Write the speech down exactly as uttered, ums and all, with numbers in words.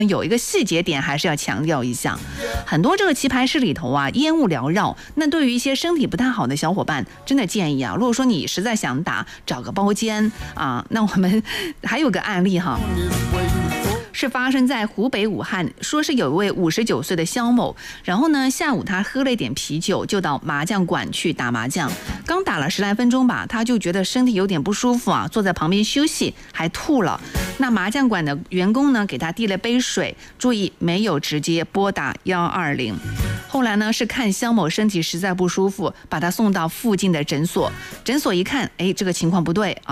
有一个细节点还是要强调一下，很多这个棋牌室里头啊，烟雾缭绕。那对于一些身体不太好的小伙伴，真的建议啊，如果说你实在想打，找个包间啊。那我们还有个案例哈。是发生在湖北武汉，说是有一位五十九岁的肖某，然后呢，下午他喝了一点啤酒，就到麻将馆去打麻将。刚打了十来分钟吧，他就觉得身体有点不舒服啊，坐在旁边休息，还吐了。那麻将馆的员工呢，给他递了杯水，注意没有直接拨打一二零。后来呢，是看肖某身体实在不舒服，把他送到附近的诊所。诊所一看，哎，这个情况不对啊。